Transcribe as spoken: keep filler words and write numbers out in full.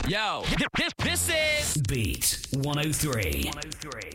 Yo, this, this is Beat one oh three.